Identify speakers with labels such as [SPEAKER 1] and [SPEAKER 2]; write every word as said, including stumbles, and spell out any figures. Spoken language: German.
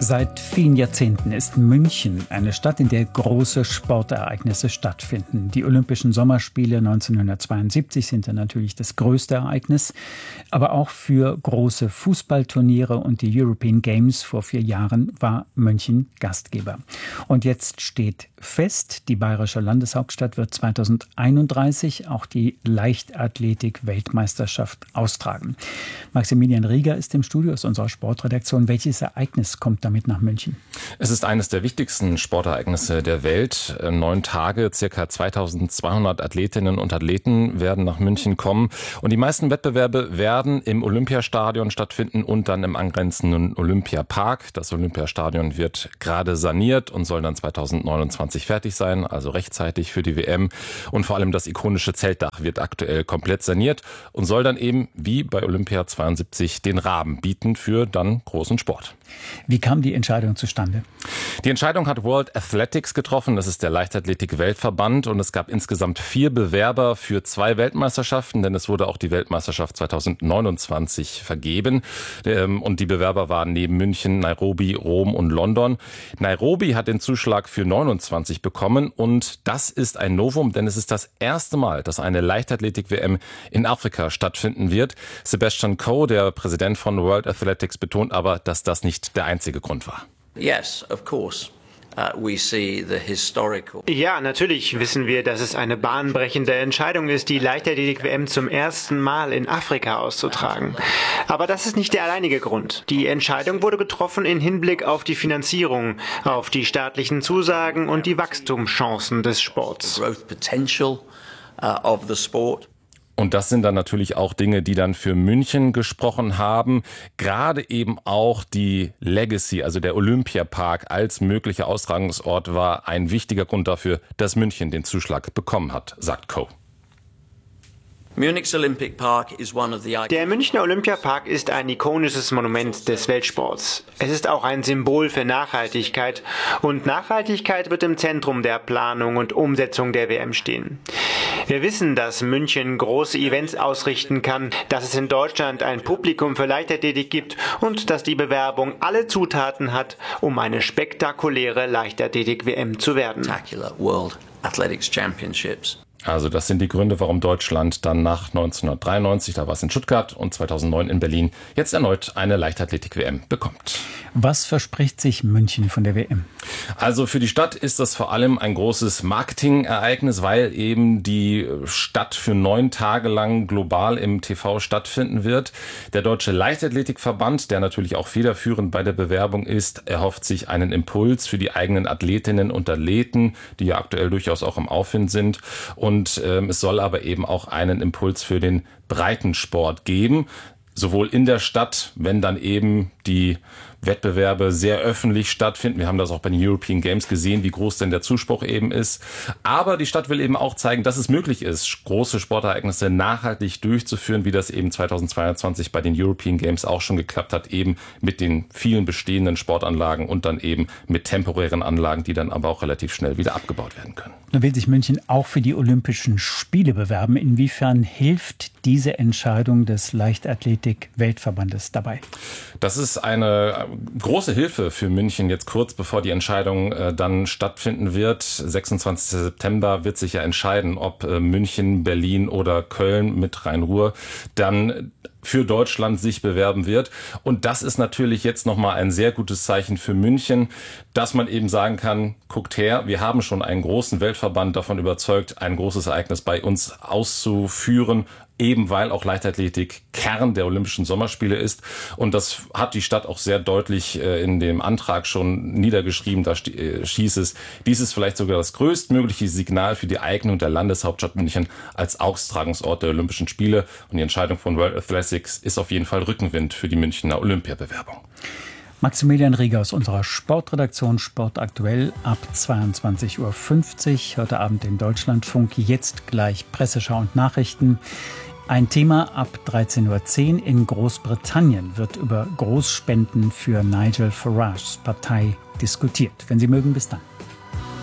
[SPEAKER 1] Seit vielen Jahrzehnten ist München eine Stadt, in der große Sportereignisse stattfinden. Die Olympischen Sommerspiele neunzehnhundertzweiundsiebzig sind dann natürlich das größte Ereignis, aber auch für große Fußballturniere und die European Games vor vier Jahren war München Gastgeber. Und jetzt steht fest, die bayerische Landeshauptstadt wird zweitausendeinunddreißig auch die Leichtathletik-Weltmeisterschaft austragen. Maximilian Rieger ist im Studio aus unserer Sportredaktion. Welches Ereignis kommt damit nach München?
[SPEAKER 2] Es ist eines der wichtigsten Sportereignisse der Welt. Neun Tage, circa zweitausendzweihundert Athletinnen und Athleten werden nach München kommen. Und die meisten Wettbewerbe werden im Olympiastadion stattfinden und dann im angrenzenden Olympiapark. Das Olympiastadion wird gerade saniert und soll dann zweitausendneunundzwanzig fertig sein, also rechtzeitig für die W M. Und vor allem das ikonische Zeltdach wird aktuell komplett saniert und soll dann eben wie bei Olympia zweiundsiebzig den Rahmen bieten für dann großen Sport.
[SPEAKER 1] Wie kam die Entscheidung zustande?
[SPEAKER 2] Die Entscheidung hat World Athletics getroffen. Das ist der Leichtathletik-Weltverband. Und es gab insgesamt vier Bewerber für zwei Weltmeisterschaften, denn es wurde auch die Weltmeisterschaft zweitausendneunundzwanzig vergeben. Und die Bewerber waren neben München, Nairobi, Rom und London. Nairobi hat den Zuschlag für neunundzwanzig bekommen. Und das ist ein Novum, denn es ist das erste Mal, dass eine Leichtathletik-W M in Afrika stattfinden wird. Sebastian Coe, der Präsident von World Athletics, betont aber, dass das nicht der einzige Grund war.
[SPEAKER 3] Yes, of course. Uh, we see the historical.
[SPEAKER 4] Ja, natürlich wissen wir, dass es eine bahnbrechende Entscheidung ist, die Leichtathletik-W M zum ersten Mal in Afrika auszutragen. Aber das ist nicht der alleinige Grund. Die Entscheidung wurde getroffen in Hinblick auf die Finanzierung, auf die staatlichen Zusagen und die Wachstumschancen des Sports.
[SPEAKER 3] The growth potential uh, of the sport.
[SPEAKER 2] Und das sind dann natürlich auch Dinge, die dann für München gesprochen haben. Gerade eben auch die Legacy, also der Olympiapark als möglicher Austragungsort war ein wichtiger Grund dafür, dass München den Zuschlag bekommen hat, sagt Coe.
[SPEAKER 4] Der Münchner Olympiapark ist ein ikonisches Monument des Weltsports. Es ist auch ein Symbol für Nachhaltigkeit. Und Nachhaltigkeit wird im Zentrum der Planung und Umsetzung der W M stehen. Wir wissen, dass München große Events ausrichten kann, dass es in Deutschland ein Publikum für Leichtathletik gibt und dass die Bewerbung alle Zutaten hat, um eine spektakuläre Leichtathletik-W M zu werden.
[SPEAKER 3] World Athletics Championships.
[SPEAKER 2] Also das sind die Gründe, warum Deutschland dann nach neunzehnhundertdreiundneunzig, da war es in Stuttgart, und zweitausendneun in Berlin, jetzt erneut eine Leichtathletik-W M bekommt.
[SPEAKER 1] Was verspricht sich München von der W M?
[SPEAKER 2] Also für die Stadt ist das vor allem ein großes Marketingereignis, weil eben die Stadt für neun Tage lang global im T V stattfinden wird. Der Deutsche Leichtathletikverband, der natürlich auch federführend bei der Bewerbung ist, erhofft sich einen Impuls für die eigenen Athletinnen und Athleten, die ja aktuell durchaus auch im Aufwind sind. Und ähm, es soll aber eben auch einen Impuls für den Breitensport geben, sowohl in der Stadt, wenn dann eben die Wettbewerbe sehr öffentlich stattfinden. Wir haben das auch bei den European Games gesehen, wie groß denn der Zuspruch eben ist. Aber die Stadt will eben auch zeigen, dass es möglich ist, große Sportereignisse nachhaltig durchzuführen, wie das eben zweitausendzweiundzwanzig bei den European Games auch schon geklappt hat, eben mit den vielen bestehenden Sportanlagen und dann eben mit temporären Anlagen, die dann aber auch relativ schnell wieder abgebaut werden können.
[SPEAKER 1] Nun will sich München auch für die Olympischen Spiele bewerben. Inwiefern hilft diese Entscheidung des Leichtathletik-Weltverbandes dabei?
[SPEAKER 2] Das ist eine große Hilfe für München jetzt kurz bevor die Entscheidung äh, dann stattfinden wird. sechsundzwanzigsten September wird sich ja entscheiden, ob äh, München, Berlin oder Köln mit Rhein-Ruhr dann für Deutschland sich bewerben wird. Und das ist natürlich jetzt nochmal ein sehr gutes Zeichen für München, dass man eben sagen kann, guckt her, wir haben schon einen großen Weltverband davon überzeugt, ein großes Ereignis bei uns auszuführen, eben weil auch Leichtathletik Kern der Olympischen Sommerspiele ist. Und das hat die Stadt auch sehr deutlich äh, in dem Antrag schon niedergeschrieben. Da äh, hieß es, dies ist vielleicht sogar das größtmögliche Signal für die Eignung der Landeshauptstadt München als Austragungsort der Olympischen Spiele. Und die Entscheidung von World Athletics ist auf jeden Fall Rückenwind für die Münchner Olympiabewerbung.
[SPEAKER 1] Maximilian Rieger aus unserer Sportredaktion Sport aktuell ab zweiundzwanzig Uhr fünfzig. Heute Abend im Deutschlandfunk. Jetzt gleich Presseschau und Nachrichten. Ein Thema ab dreizehn Uhr zehn in Großbritannien wird über Großspenden für Nigel Farages Partei diskutiert. Wenn Sie mögen, bis dann.